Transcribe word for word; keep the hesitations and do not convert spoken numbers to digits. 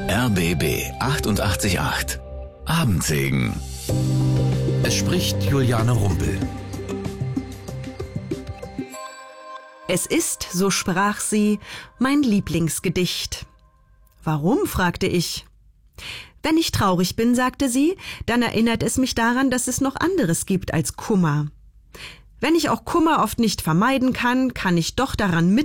R B B achtundachtzig Komma acht. Abendsegen. Es spricht Juliane Rumpel. Es ist, so sprach sie, mein Lieblingsgedicht. Warum, fragte ich. Wenn ich traurig bin, sagte sie, dann erinnert es mich daran, dass es noch anderes gibt als Kummer. Wenn ich auch Kummer oft nicht vermeiden kann, kann ich doch daran mit